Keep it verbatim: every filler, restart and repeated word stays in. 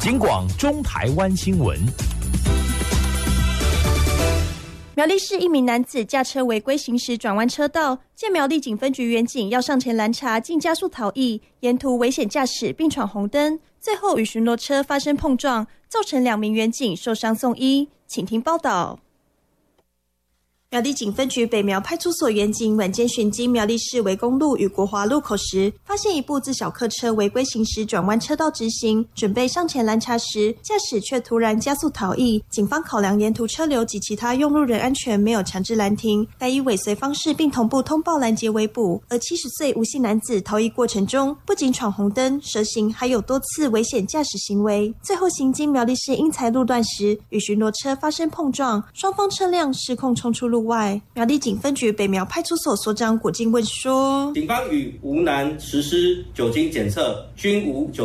警广中台湾新闻。 苗栗市一名男子驾车违规行驶转弯车道，见苗栗警分局员警要上前拦查，竟加速逃逸，沿途危险驾驶并闯红灯，最后与巡逻车发生碰撞，造成两名员警受伤送医。请听报道。苗栗警分局北苗派出所员警晚间巡经苗栗市围公路与国华路口时，发现一部自小客车违规行驶转弯车道直行，准备上前拦查时，驾驶却突然加速逃逸。警方考量沿途车流及其他用路人安全，没有强制拦停，该以尾随方式并同步通报拦截围捕。而七十岁吴姓男子逃逸过程中，不仅闯红灯、蛇行，还有多次危险驾驶行为。最后行经苗栗市英才路段时，与巡逻车发生碰撞，双方车辆失控冲出路外。苗栗警分局北苗派出所所长果敬问说， 警方与吴男实施酒精检测，均无酒